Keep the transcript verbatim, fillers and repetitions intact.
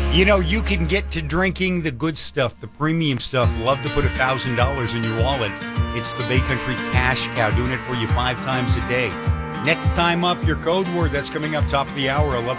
You know, you can get to drinking the good stuff, the premium stuff. Love to put a thousand dollars in your wallet. It's the Bay Country Cash Cow, doing it for you five times a day. Next time up, your code word. That's coming up top of the hour, eleven